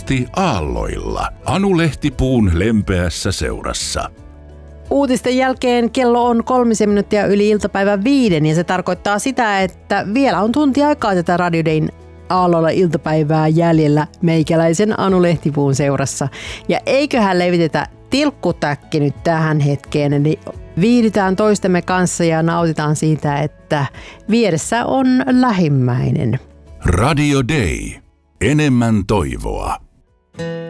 Aamulehti aalloilla. Anu Lehtipuun lempeässä seurassa. Uutisten jälkeen kello on 3 minuuttia yli iltapäivän 5 ja se tarkoittaa sitä, että vielä on tunti aikaa tätä Radio Dayn aalloilla iltapäivää jäljellä meikäläisen Anu Lehtipuun seurassa. Ja eiköhän levitetä tilkkutäkki nyt tähän hetkeen, eli viihdytään toistemme kanssa ja nautitaan siitä, että vieressä on lähimmäinen. Radio Day. Enemmän toivoa.